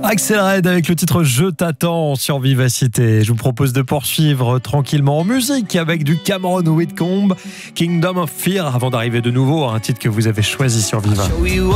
Axel Red avec le titre Je t'attends sur Vivacité. Je vous propose de poursuivre tranquillement en musique avec du Cameron Whitcomb, Kingdom of Fear, avant d'arriver de nouveau à un titre que vous avez choisi sur Viva.